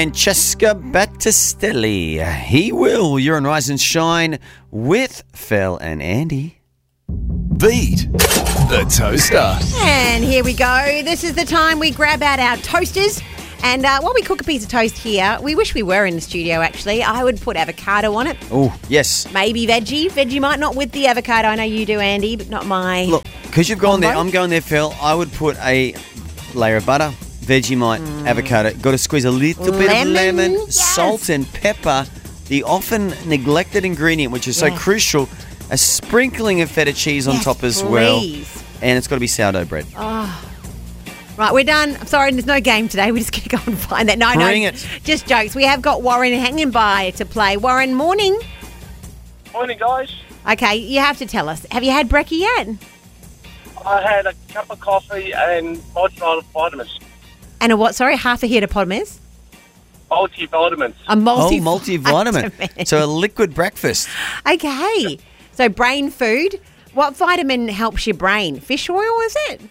Francesca Battistelli. He will. You're on Rise and Shine with Phil and Andy. Beat the Toaster. And here we go. This is the time we grab out our toasters. And while we cook a piece of toast here, we wish we were in the studio, actually. I would put avocado on it. Oh, yes. Maybe veggie. Veggie might not with the avocado. I know you do, Andy, but not my... Look, because you've gone combo. there, I'm going there, Phil. I would put a layer of butter, Vegemite, avocado. Got to squeeze a little bit of lemon, yes. salt and pepper. The often neglected ingredient, which is so crucial. A sprinkling of feta cheese on top as well. And it's got to be sourdough bread. Right, we're done. I'm sorry, there's no game today. We're just going to go and find that. Bring it. Just jokes. We have got Warren hanging by to play. Warren, morning. Morning, guys. Okay, you have to tell us. Have you had brekkie yet? I had a cup of coffee and multivitamins. And a what? Sorry, half a hippopotamus? Multivitamins. A multivitamin. So a liquid breakfast. Okay. So brain food. What vitamin helps your brain? Fish oil, is it?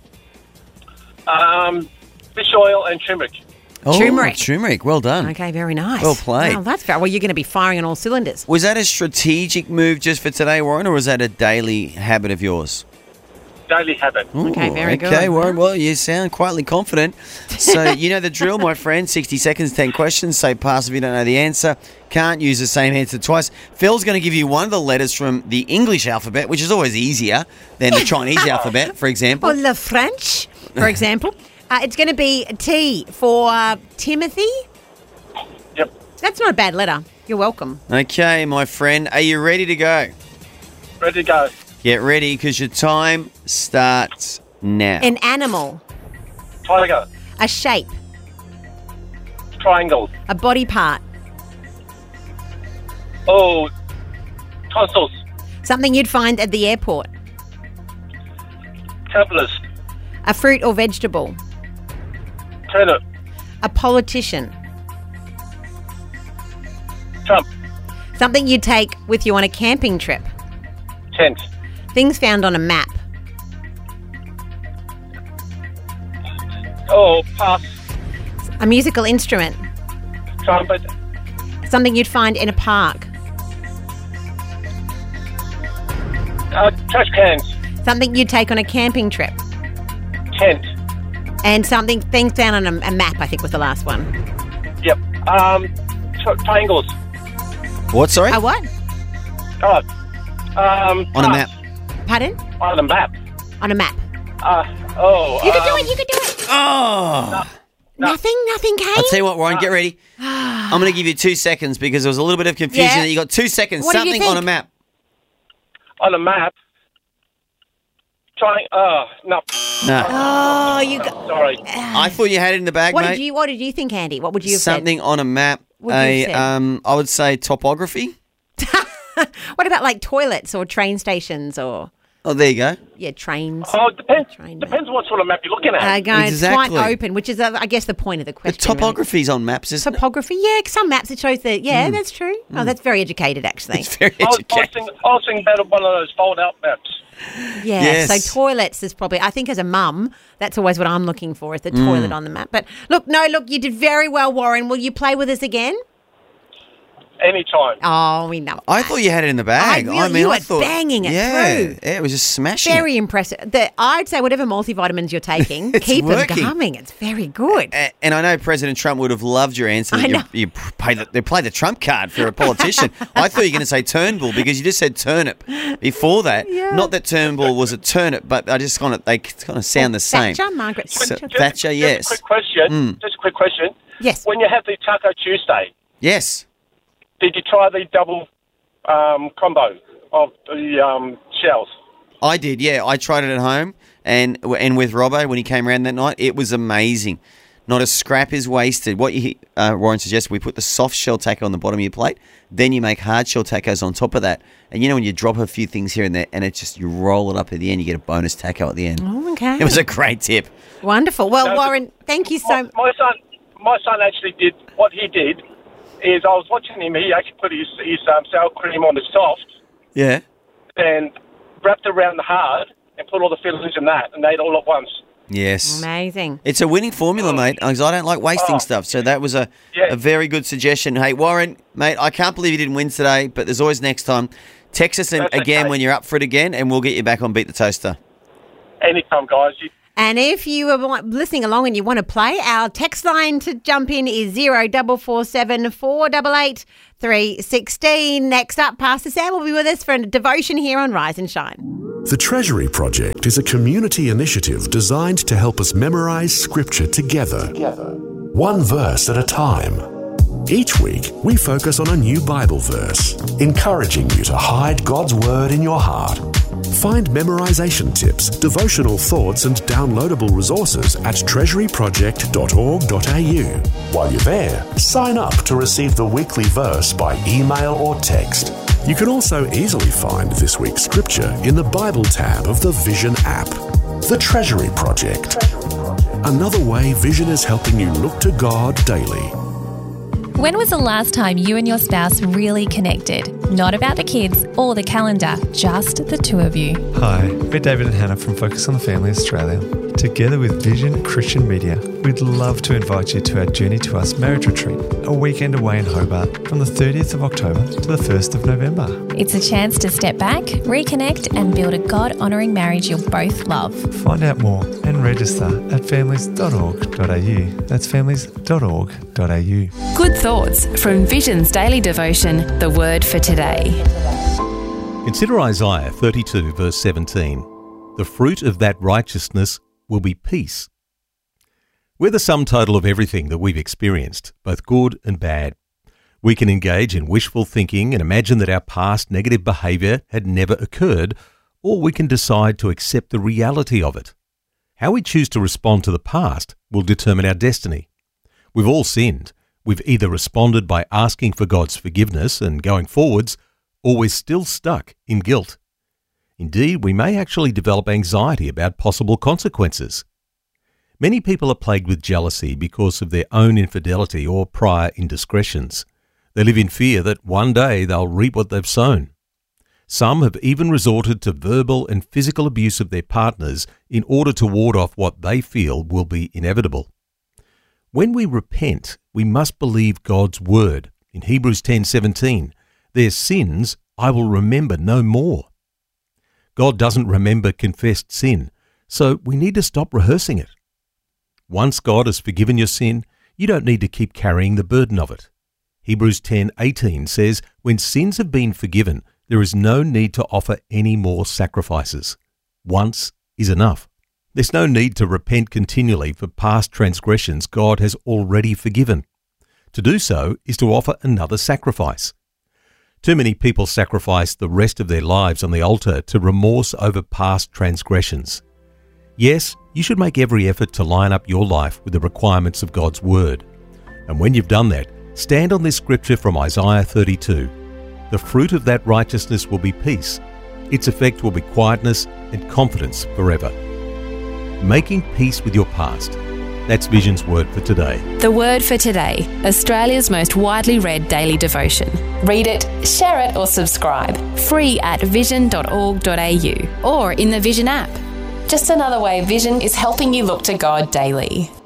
Fish oil and turmeric. Oh, Turmeric. turmeric. Well done. Okay, very nice. Well played. Well, that's fair. Well, you're going to be firing on all cylinders. Was that a strategic move just for today, Warren, or was that a daily habit of yours? Daily habit. Okay, very good. Okay, Warren, well, you sound quietly confident. So, you know the drill, my friend. 60 seconds, 10 questions. Say pass if you don't know the answer. Can't use the same answer twice. Phil's going to give you one of the letters from the English alphabet, which is always easier than the Chinese alphabet, for example. Or le French, for example. It's going to be T for Timothy. Yep. That's not a bad letter. You're welcome. Okay, my friend. Are you ready to go? Ready to go. Get ready, because your time starts now. An animal. Tiger. A shape. Triangle. A body part. Oh, tonsils. Something you'd find at the airport. Capitalist. A fruit or vegetable. Turnip. A politician. Trump. Something you'd take with you on a camping trip. Tent. Things found on a map. Oh, pass. A musical instrument. Trumpet. Something you'd find in a park. Trash cans. Something you'd take on a camping trip. Tent. And things found on a map, I think was the last one. Yep. Triangles. What, sorry? A what? Oh. On a map. Pardon? On a map. On a map. You can do it, you can do it. Oh! Nothing came? I'll tell you what, Warren, get ready. I'm going to give you 2 seconds because there was a little bit of confusion. Yeah. There. You got 2 seconds. What did you Something on a think? map. On a map. No. No. Oh, you got... Sorry. I thought you had it in the bag, What mate. did you think, Andy? What would you have Something on a map. What would you have said? I would say topography. said? What about like toilets or train stations or... Oh, there you go. Yeah, trains. Oh, it depends. Train Depends what sort of map you're looking at. It's quite Exactly. open, which is, I guess, the point of the The question. topography's on maps, isn't Really. Topography, yeah. Some maps it shows that. Yeah, that's true. Oh, that's very educated, actually. it? It's very I was educated. thinking about one of those fold-out maps. Yeah. Yes. So toilets is probably. I think as a mum, that's always what I'm looking for is the toilet on the map. But look, you did very well, Warren. Will you play with us again? Anytime. Oh, we know. I thought you had it in the bag. You I were thought banging it through. through. Yeah, it was just smashing. Very impressive. I'd say whatever multivitamins you're taking, It's keep working. them coming. It's very good. And I know President Trump would have loved your answer. I know. You played the Trump card for a politician. I thought you were going to say Turnbull because you just said turnip before that. Yeah. Not that Turnbull was a turnip, but I just they kind of sound the same. Thatcher, Margaret Thatcher. Thatcher, yes. Just a quick question. Just a quick question. Yes. When you have the Taco Tuesday, Yes. did you try the double combo of the shells? I did, yeah. I tried it at home and with Robbo when he came around that night. It was amazing. Not a scrap is wasted. What Warren suggested, we put the soft shell taco on the bottom of your plate, then you make hard shell tacos on top of that. And you know when you drop a few things here and there and you roll it up at the end, you get a bonus taco at the end. Oh, okay. It was a great tip. Wonderful. Well, No, Warren, thank you so much. My son actually did, what he did is I was watching him, he actually put his sour cream on the soft Yeah. and wrapped it around the hard and put all the fillings in that and ate all at once. Yes. Amazing. It's a winning formula, mate, because I don't like wasting stuff. So that was a very good suggestion. Hey, Warren, mate, I can't believe you didn't win today, but there's always next time. Text us again when you're up for it again, and we'll get you back on Beat the Toaster. Anytime, guys. And if you are listening along and you want to play, our text line to jump in is 0447 488 316. Next up, Pastor Sam will be with us for a devotion here on Rise and Shine. The Treasury Project is a community initiative designed to help us memorize Scripture together, one verse at a time. Each week, we focus on a new Bible verse, encouraging you to hide God's Word in your heart. Find memorization tips, devotional thoughts and downloadable resources at treasuryproject.org.au. While you're there, sign up to receive the weekly verse by email or text. You can also easily find this week's scripture in the Bible tab of the Vision app. The Treasury Project. Another way Vision is helping you look to God daily. When was the last time you and your spouse really connected? Not about the kids or the calendar, just the two of you. Hi, we're David and Hannah from Focus on the Family Australia. Together with Vision Christian Media, we'd love to invite you to our Journey to Us marriage retreat, a weekend away in Hobart from the 30th of October to the 1st of November. It's a chance to step back, reconnect and build a God-honouring marriage you'll both love. Find out more and register at families.org.au. That's families.org.au. Good thoughts from Vision's daily devotion, The Word for Today. Consider Isaiah 32 verse 17. The fruit of that righteousness will be peace. We're the sum total of everything that we've experienced, both good and bad. We can engage in wishful thinking and imagine that our past negative behaviour had never occurred, or we can decide to accept the reality of it. How we choose to respond to the past will determine our destiny. We've all sinned. We've either responded by asking for God's forgiveness and going forwards, or we're still stuck in guilt. Indeed, we may actually develop anxiety about possible consequences. Many people are plagued with jealousy because of their own infidelity or prior indiscretions. They live in fear that one day they'll reap what they've sown. Some have even resorted to verbal and physical abuse of their partners in order to ward off what they feel will be inevitable. When we repent, we must believe God's word. In Hebrews 10:17, their sins I will remember no more. God doesn't remember confessed sin, so we need to stop rehearsing it. Once God has forgiven your sin, you don't need to keep carrying the burden of it. Hebrews 10:18 says, when sins have been forgiven, there is no need to offer any more sacrifices. Once is enough. There's no need to repent continually for past transgressions God has already forgiven. To do so is to offer another sacrifice. Too many people sacrifice the rest of their lives on the altar to remorse over past transgressions. Yes, you should make every effort to line up your life with the requirements of God's Word. And when you've done that, stand on this scripture from Isaiah 32. The fruit of that righteousness will be peace. Its effect will be quietness and confidence forever. Making peace with your past. That's Vision's Word for Today. The Word for Today, Australia's most widely read daily devotion. Read it, share it or subscribe. Free at vision.org.au or in the Vision app. Just another way Vision is helping you look to God daily.